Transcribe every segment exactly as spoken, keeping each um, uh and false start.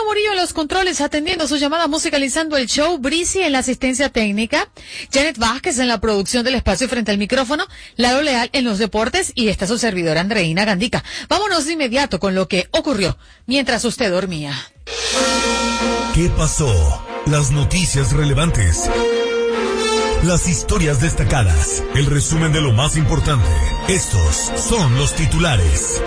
Murillo en los controles, atendiendo su llamada, musicalizando el show. Breezy en la asistencia técnica. Janet Vázquez en la producción del espacio frente al micrófono. Lalo Leal en los deportes. Y esta es su servidora Andreina Gandica. Vámonos de inmediato con lo que ocurrió mientras usted dormía. ¿Qué pasó? Las noticias relevantes. Las historias destacadas. El resumen de lo más importante. Estos son los titulares.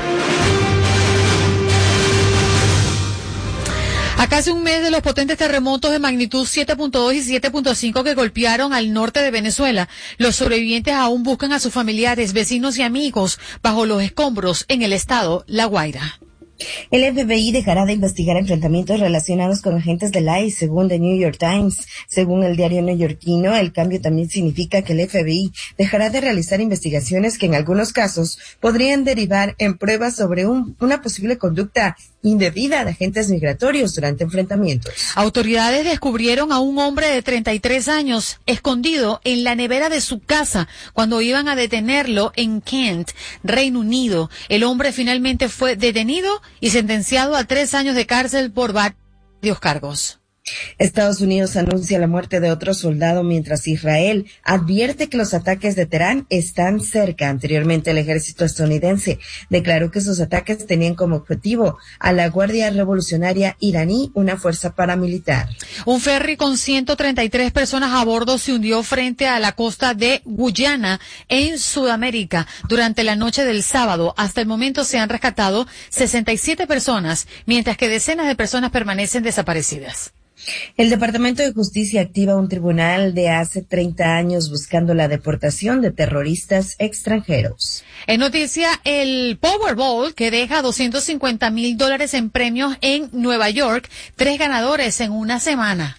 A casi un mes de los potentes terremotos de magnitud siete punto dos y siete punto cinco que golpearon al norte de Venezuela, los sobrevivientes aún buscan a sus familiares, vecinos y amigos bajo los escombros en el estado La Guaira. El F B I dejará de investigar enfrentamientos relacionados con agentes del I C E, según The New York Times. Según el diario neoyorquino, el cambio también significa que el F B I dejará de realizar investigaciones que en algunos casos podrían derivar en pruebas sobre un, una posible conducta indebida de agentes migratorios durante enfrentamientos. Autoridades descubrieron a un hombre de treinta y tres años escondido en la nevera de su casa cuando iban a detenerlo en Kent, Reino Unido. El hombre finalmente fue detenido y sentenciado a tres años de cárcel por varios cargos. Estados Unidos anuncia la muerte de otro soldado mientras Israel advierte que los ataques de Teherán están cerca. Anteriormente, el ejército estadounidense declaró que sus ataques tenían como objetivo a la Guardia Revolucionaria iraní, una fuerza paramilitar. Un ferry con ciento treinta y tres personas a bordo se hundió frente a la costa de Guyana, en Sudamérica, durante la noche del sábado. Hasta el momento se han rescatado sesenta y siete personas, mientras que decenas de personas permanecen desaparecidas. El Departamento de Justicia activa un tribunal de hace treinta años buscando la deportación de terroristas extranjeros. En noticia, el Powerball, que deja doscientos cincuenta mil dólares en premios en Nueva York, tres ganadores en una semana.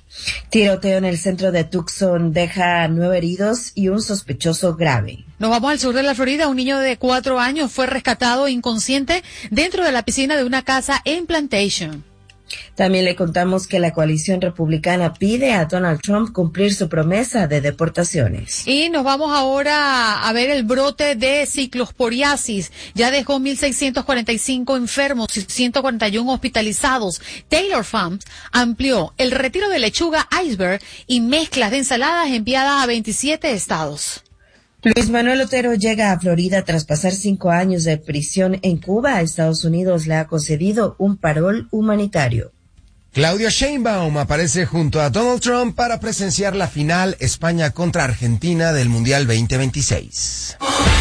Tiroteo en el centro de Tucson deja nueve heridos y un sospechoso grave. Nos vamos al sur de la Florida. Un niño de cuatro años fue rescatado inconsciente dentro de la piscina de una casa en Plantation. También le contamos que la coalición republicana pide a Donald Trump cumplir su promesa de deportaciones. Y nos vamos ahora a ver el brote de ciclosporiasis. Ya dejó mil seiscientos cuarenta y cinco enfermos y ciento cuarenta y uno hospitalizados. Taylor Farms amplió el retiro de lechuga iceberg y mezclas de ensaladas enviadas a veintisiete estados. Luis Manuel Otero llega a Florida tras pasar cinco años de prisión en Cuba. Estados Unidos le ha concedido un parol humanitario. Claudia Sheinbaum aparece junto a Donald Trump para presenciar la final España contra Argentina del Mundial veinte veintiséis.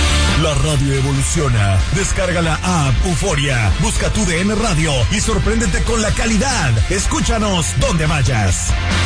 La radio evoluciona. Descarga la app Euforia, busca tu D N Radio y sorpréndete con la calidad. Escúchanos donde vayas.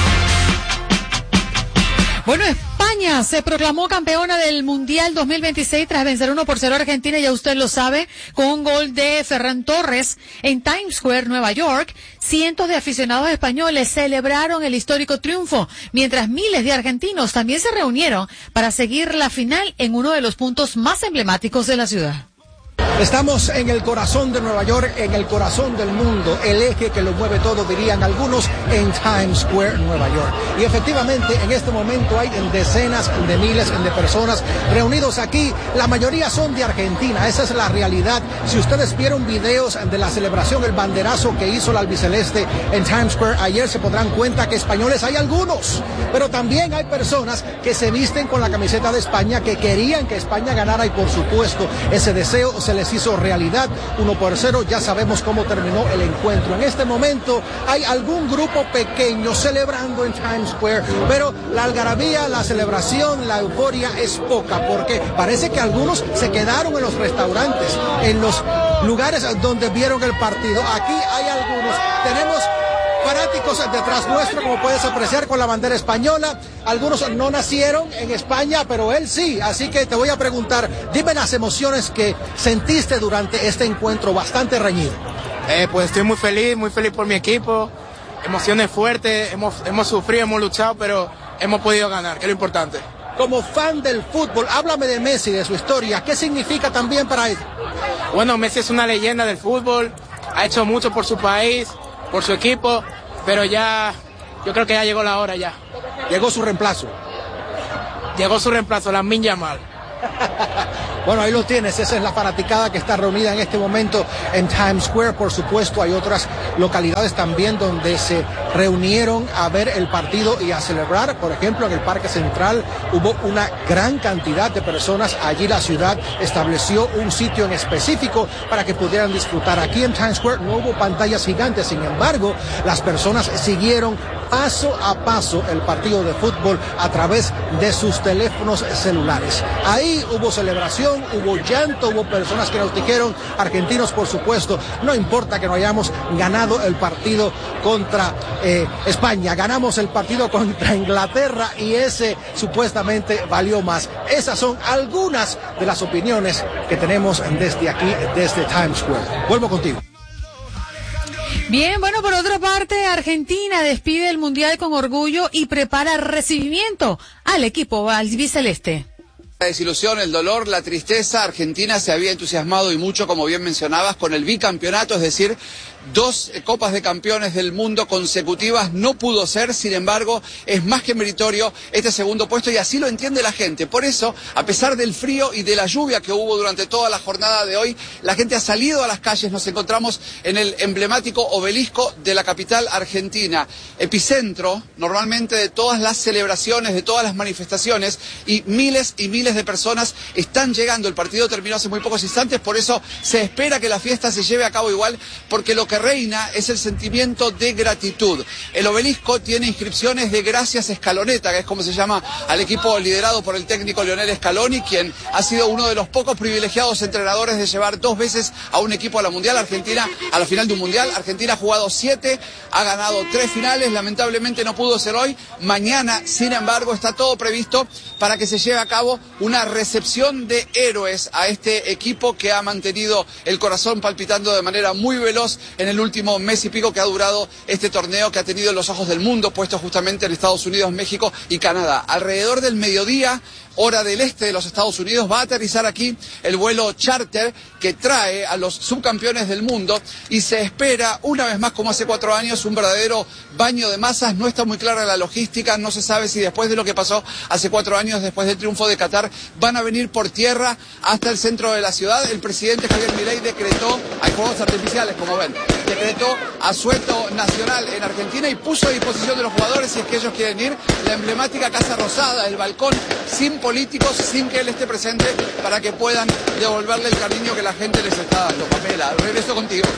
Bueno, España se proclamó campeona del Mundial dos mil veintiséis tras vencer uno por cero a Argentina, ya usted lo sabe, con un gol de Ferran Torres en Times Square, Nueva York. Cientos de aficionados españoles celebraron el histórico triunfo, mientras miles de argentinos también se reunieron para seguir la final en uno de los puntos más emblemáticos de la ciudad. Estamos en el corazón de Nueva York, en el corazón del mundo, el eje que lo mueve todo, dirían algunos, en Times Square, Nueva York. Y efectivamente, en este momento hay decenas de miles de personas reunidos aquí. La mayoría son de Argentina, esa es la realidad. Si ustedes vieron videos de la celebración, el banderazo que hizo la albiceleste en Times Square ayer, se podrán cuenta que españoles hay algunos. Pero también hay personas que se visten con la camiseta de España, que querían que España ganara y por supuesto ese deseo se les hizo realidad. Uno por cero, ya sabemos cómo terminó el encuentro. En este momento hay algún grupo pequeño celebrando en Times Square, pero la algarabía, la celebración, la euforia es poca, porque parece que algunos se quedaron en los restaurantes, en los lugares donde vieron el partido. Aquí hay algunos, tenemos fanáticos detrás nuestro, como puedes apreciar, con la bandera española. Algunos no nacieron en España, pero él sí. Así que te voy a preguntar, dime las emociones que sentiste durante este encuentro bastante reñido. Eh, pues estoy muy feliz, muy feliz por mi equipo. Emociones fuertes, hemos, hemos sufrido, hemos luchado, pero hemos podido ganar, que es lo importante. Como fan del fútbol, háblame de Messi, de su historia. ¿Qué significa también para él? Bueno, Messi es una leyenda del fútbol, ha hecho mucho por su país, por su equipo, pero ya, yo creo que ya llegó la hora ya. Llegó su reemplazo. Llegó su reemplazo, Lamine Yamal. Bueno, ahí lo tienes, esa es la fanaticada que está reunida en este momento en Times Square. Por supuesto, hay otras localidades también donde se reunieron a ver el partido y a celebrar. Por ejemplo, en el Parque Central hubo una gran cantidad de personas. Allí la ciudad estableció un sitio en específico para que pudieran disfrutar. Aquí en Times Square no hubo pantallas gigantes, sin embargo, las personas siguieron paso a paso el partido de fútbol a través de sus teléfonos celulares. Ahí hubo celebración, hubo llanto, hubo personas que nos dijeron, argentinos por supuesto, no importa que no hayamos ganado el partido contra eh, España, ganamos el partido contra Inglaterra y ese supuestamente valió más. Esas son algunas de las opiniones que tenemos desde aquí, desde Times Square. Vuelvo contigo. Bien, bueno, por otra parte, Argentina despide el Mundial con orgullo y prepara recibimiento al equipo albiceleste. La desilusión, el dolor, la tristeza. Argentina se había entusiasmado y mucho, como bien mencionabas, con el bicampeonato, es decir, dos Copas de Campeones del Mundo consecutivas. No pudo ser, sin embargo, es más que meritorio este segundo puesto y así lo entiende la gente. Por eso, a pesar del frío y de la lluvia que hubo durante toda la jornada de hoy, la gente ha salido a las calles. Nos encontramos en el emblemático obelisco de la capital argentina, epicentro normalmente de todas las celebraciones, de todas las manifestaciones, y miles y miles de personas están llegando. El partido terminó hace muy pocos instantes, por eso se espera que la fiesta se lleve a cabo igual, porque lo que reina es el sentimiento de gratitud. El obelisco tiene inscripciones de gracias Scaloneta, que es como se llama al equipo liderado por el técnico Lionel Scaloni, quien ha sido uno de los pocos privilegiados entrenadores de llevar dos veces a un equipo a la Mundial. Argentina, a la final de un Mundial, Argentina ha jugado siete, ha ganado tres finales, lamentablemente no pudo ser hoy. Mañana, sin embargo, está todo previsto para que se lleve a cabo una recepción de héroes a este equipo que ha mantenido el corazón palpitando de manera muy veloz en el último mes y pico que ha durado este torneo, que ha tenido los ojos del mundo puestos justamente en Estados Unidos, México y Canadá. Alrededor del mediodía, hora del este de los Estados Unidos, va a aterrizar aquí el vuelo charter que trae a los subcampeones del mundo y se espera, una vez más como hace cuatro años, un verdadero baño de masas. No está muy clara la logística, no se sabe si después de lo que pasó hace cuatro años, después del triunfo de Qatar, van a venir por tierra hasta el centro de la ciudad. El presidente Javier Milei decretó, hay fuegos artificiales como ven, decretó asueto nacional en Argentina y puso a disposición de los jugadores, si es que ellos quieren ir, la emblemática Casa Rosada, el balcón sin políticos, sin que él esté presente, para que puedan devolverle el cariño que la gente les está dando. Pamela, regreso contigo.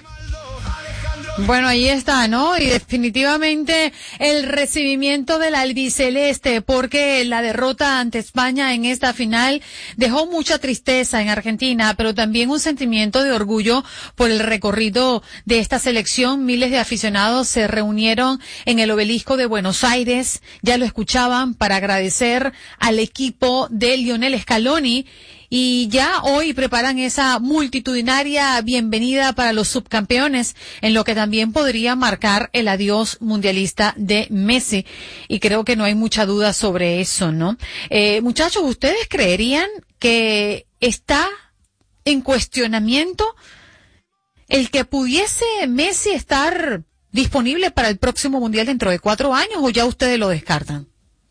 Bueno, ahí está, ¿no? Y definitivamente el recibimiento del albiceleste, porque la derrota ante España en esta final dejó mucha tristeza en Argentina, pero también un sentimiento de orgullo por el recorrido de esta selección. Miles de aficionados se reunieron en el obelisco de Buenos Aires, ya lo escuchaban, para agradecer al equipo de Lionel Scaloni. Y ya hoy preparan esa multitudinaria bienvenida para los subcampeones, en lo que también podría marcar el adiós mundialista de Messi. Y creo que no hay mucha duda sobre eso, ¿no? Eh, muchachos, ¿ustedes creerían que está en cuestionamiento el que pudiese Messi estar disponible para el próximo mundial dentro de cuatro años, o ya ustedes lo descartan?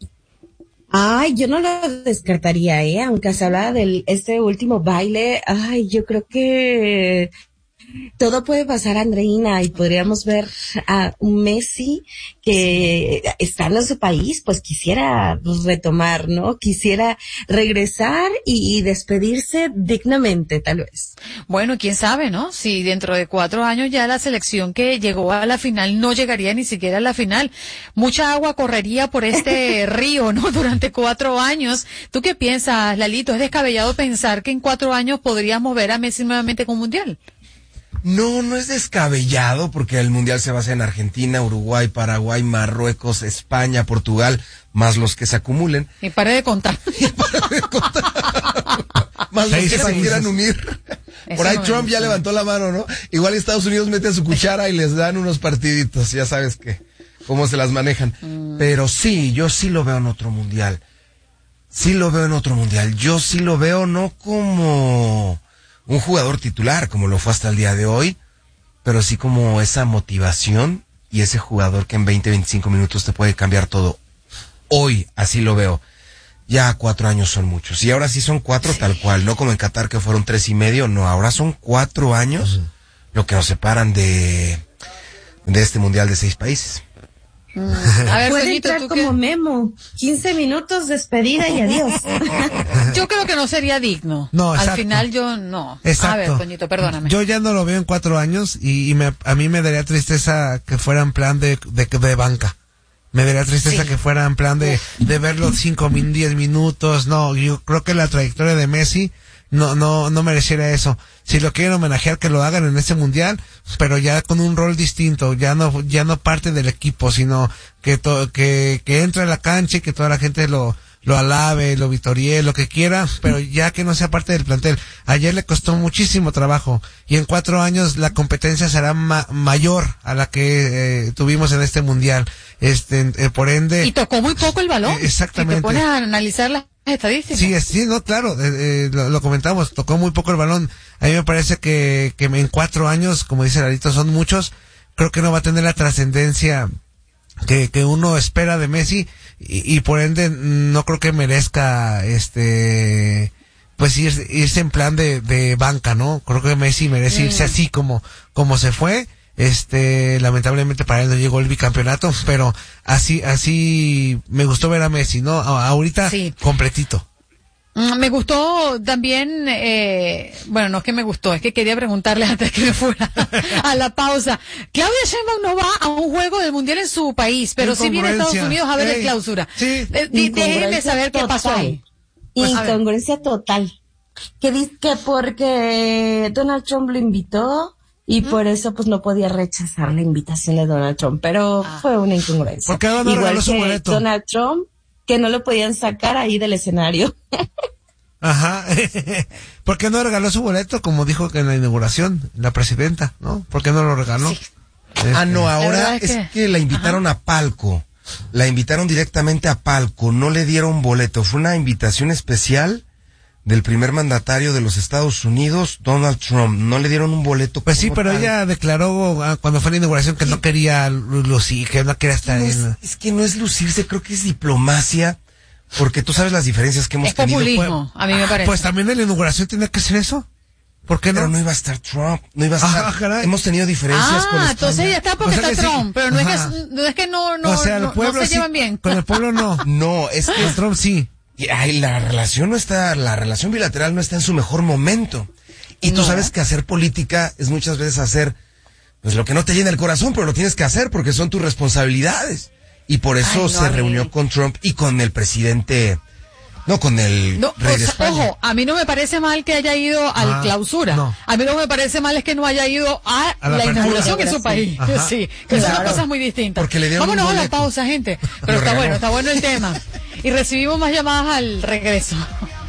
Ay, yo no lo descartaría, ¿eh? Aunque se hablaba de este último baile, ay, yo creo que todo puede pasar, Andreina, y podríamos ver a un Messi que estando en su país, pues quisiera retomar, ¿no? Quisiera regresar y, y despedirse dignamente, tal vez. Bueno, quién sabe, ¿no? Si dentro de cuatro años ya la selección que llegó a la final no llegaría ni siquiera a la final. Mucha agua correría por este río, ¿no? Durante cuatro años. ¿Tú qué piensas, Lalito? ¿Es descabellado pensar que en cuatro años podríamos ver a Messi nuevamente con Mundial? No, no es descabellado, porque el Mundial se basa en Argentina, Uruguay, Paraguay, Marruecos, España, Portugal, más los que se acumulen. Y pare de contar. Y pare de contar. Más los que se quieran unir. Eso Por ahí no Trump ya levantó la mano, ¿no? Igual Estados Unidos mete su cuchara y les dan unos partiditos, ya sabes que, cómo se las manejan. Mm. Pero sí, yo sí lo veo en otro Mundial. Sí lo veo en otro Mundial. Yo sí lo veo no como un jugador titular, como lo fue hasta el día de hoy, pero sí como esa motivación y ese jugador que en veinte, veinticinco minutos te puede cambiar todo. Hoy así lo veo. ya cuatro años son muchos. Y ahora sí son cuatro sí. tal cual, no como en Qatar que fueron tres y medio, no, ahora son cuatro años uh-huh. lo que nos separan de, de este mundial de seis países. Mm. A ver, puede Toñito, entrar como qué? Memo, quince minutos, despedida y adiós. Yo creo que no sería digno. No, al final yo no. Exacto. A ver, Toñito, perdóname. Yo ya no lo veo en cuatro años y, y me, a mí me daría tristeza que fuera en plan de, de, de banca. Me daría tristeza sí. que fuera en plan de, de verlo cinco, diez minutos. No, yo creo que la trayectoria de Messi no, no, no mereciera eso. Si lo quieren homenajear, que lo hagan en este mundial, pero ya con un rol distinto, ya no, ya no parte del equipo, sino que to, que, que entre a la cancha y que toda la gente lo, lo alabe, lo vitorie, lo que quiera, pero ya que no sea parte del plantel. Ayer le costó muchísimo trabajo y en cuatro años la competencia será ma- mayor a la que eh, tuvimos en este mundial. Este, eh, por ende. Y tocó muy poco el balón. Eh, exactamente. Si te pones a analizar las estadísticas. Sí, sí, no, claro, eh, eh, lo, lo comentamos, tocó muy poco el balón. A mí me parece que, que en cuatro años, como dice Larito, son muchos. Creo que no va a tener la trascendencia que, que uno espera de Messi y, y por ende no creo que merezca este pues ir, irse en plan de, de banca, ¿no? Creo que Messi merece irse mm. así como, como se fue. Este, lamentablemente para él no llegó el bicampeonato, pero así, así me gustó ver a Messi, ¿no? A, ahorita sí. completito. Me gustó también, eh, bueno, no es que me gustó, es que quería preguntarle antes que me fuera a la pausa. Claudia Sheinbaum no va a un juego del mundial en su país, pero sí viene a Estados Unidos a ver el clausura. Sí. Eh, déjenme saber qué pasó ahí. Pues, incongruencia total. Que dice que porque Donald Trump lo invitó y ¿Mm? por eso pues no podía rechazar la invitación de Donald Trump, pero ah. fue una incongruencia. ¿Por qué no Igual regaló su que boleto? Donald Trump, que no lo podían sacar ahí del escenario. Ajá. ¿Por qué no regaló su boleto como dijo que en la inauguración la presidenta, ¿no? ¿Por qué no lo regaló? Sí. Este... Ah, no, ahora es que... es que la invitaron Ajá. a palco. La invitaron directamente a palco, no le dieron boleto. Fue una invitación especial del primer mandatario de los Estados Unidos, Donald Trump. No le dieron un boleto. Pues sí, pero tal. Ella declaró ah, cuando fue la inauguración que sí. no quería lucir, que no quería estar no en... Es, es que no es lucirse, creo que es diplomacia, porque tú sabes las diferencias que hemos es tenido. Es populismo, pues, a mí me parece. Pues también en la inauguración tiene que ser eso. ¿Por qué no? Pero no iba a estar Trump, no iba a estar. Ah, hemos tenido diferencias ah, con España. entonces ya está porque o sea está Trump, sí. pero no es, que, no es que no, no, o sea, no, no se sí, llevan bien. Con el pueblo no. No, es que con Trump sí. Y, ay, la relación no está, la relación bilateral no está en su mejor momento. Y no. tú sabes que hacer política es muchas veces hacer, pues lo que no te llena el corazón, pero lo tienes que hacer porque son tus responsabilidades. Y por eso ay, no, se reunió mí. con Trump y con el presidente, no, con el no, rey o de sea, España. Ojo, a mí no me parece mal que haya ido al ah, clausura. No. A mí lo que me parece mal es que no haya ido a, a la, la inauguración en su país. Ajá. Sí, que claro. son cosas muy distintas. Porque le Vámonos a la pausa, gente. Pero está bueno, está bueno el tema. Y recibimos más llamadas al regreso.